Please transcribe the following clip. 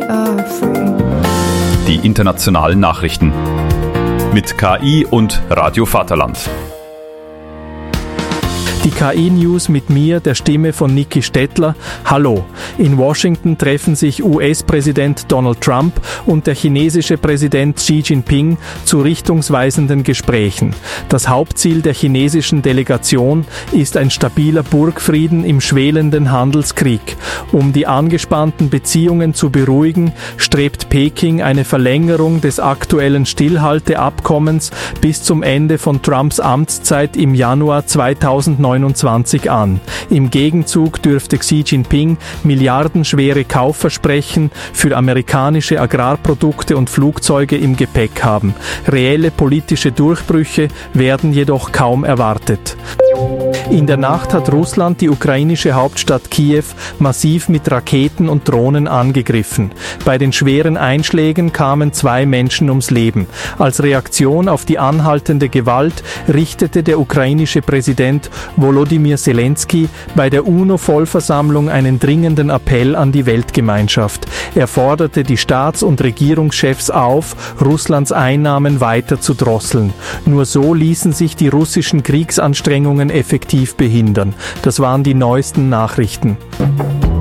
are free. Die internationalen Nachrichten mit KI und Radio Vaterland. Die KI-News mit mir, der Stimme von Niki Stettler. Hallo. In Washington treffen sich US-Präsident Donald Trump und der chinesische Präsident Xi Jinping zu richtungsweisenden Gesprächen. Das Hauptziel der chinesischen Delegation ist ein stabiler Burgfrieden im schwelenden Handelskrieg. Um die angespannten Beziehungen zu beruhigen, strebt Peking eine Verlängerung des aktuellen Stillhalteabkommens bis zum Ende von Trumps Amtszeit im Januar 2029 an. Im Gegenzug dürfte Xi Jinping milliardenschwere Kaufversprechen für amerikanische Agrarprodukte und Flugzeuge im Gepäck haben. Reelle politische Durchbrüche werden jedoch kaum erwartet. In der Nacht hat Russland die ukrainische Hauptstadt Kiew massiv mit Raketen und Drohnen angegriffen. Bei den schweren Einschlägen kamen 2 Menschen ums Leben. Als Reaktion auf die anhaltende Gewalt richtete der ukrainische Präsident Volodymyr Zelensky bei der UNO-Vollversammlung einen dringenden Appell an die Weltgemeinschaft. Er forderte die Staats- und Regierungschefs auf, Russlands Einnahmen weiter zu drosseln. Nur so ließen sich die russischen Kriegsanstrengungen effektiv behindern. Das waren die neuesten Nachrichten.